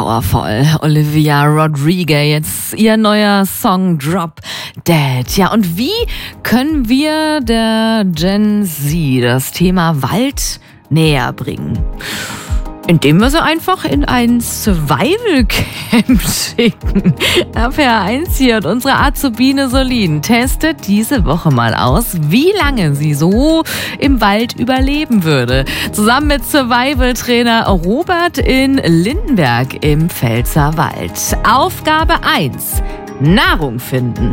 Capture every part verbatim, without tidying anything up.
powervoll. Olivia Rodrigo, jetzt ihr neuer Song Drop Dead. Ja, und wie können wir der Gen Z das Thema Wald näher bringen? Indem wir sie einfach in ein Survival-Camp schicken. R P R eins hier und unsere Azubine Solin testet diese Woche mal aus, wie lange sie so im Wald überleben würde. Zusammen mit Survival-Trainer Robert in Lindenberg im Pfälzerwald. Aufgabe eins. Nahrung finden.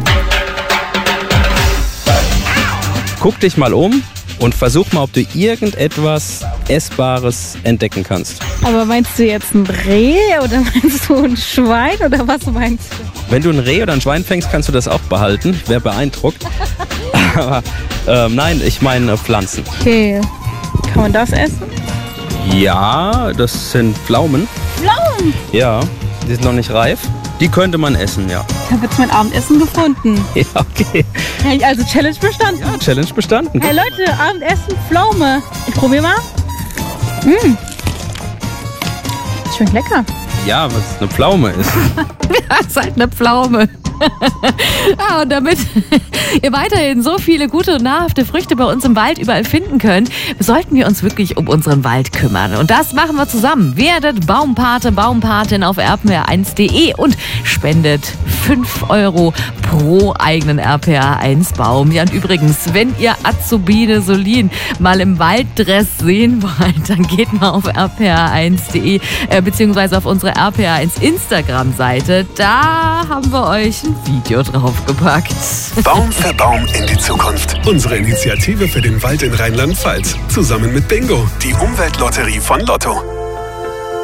Guck dich mal um und versuch mal, ob du irgendetwas Essbares entdecken kannst. Aber meinst du jetzt ein Reh oder meinst du ein Schwein oder was meinst du? Wenn du ein Reh oder ein Schwein fängst, kannst du das auch behalten. Wer beeindruckt. Aber äh, nein, ich meine Pflanzen. Okay, kann man das essen? Ja, das sind Pflaumen. Pflaumen? Ja, die sind noch nicht reif. Die könnte man essen, ja. Ich habe jetzt mein Abendessen gefunden. Ja, okay. Also Challenge bestanden. Ja, Challenge bestanden. Hey Leute, Abendessen, Pflaume. Ich probiere mal. Mmh. Schmeckt lecker. Ja, was eine Pflaume ist. Ja, ist halt eine Pflaume. Ja, und damit ihr weiterhin so viele gute und nahrhafte Früchte bei uns im Wald überall finden könnt, sollten wir uns wirklich um unseren Wald kümmern. Und das machen wir zusammen. Werdet Baumpate, Baumpatin auf r p r eins punkt d e und spendet fünf Euro pro eigenen R P R eins Baum. Ja, und übrigens, wenn ihr Azubine Solin mal im Walddress sehen wollt, dann geht mal auf r p r eins punkt d e äh, beziehungsweise auf unsere R P R eins Instagram-Seite. Da haben wir euch ein Video draufgepackt. Baum für Baum in die Zukunft. Unsere Initiative für den Wald in Rheinland-Pfalz. Zusammen mit Bingo, die Umweltlotterie von Lotto.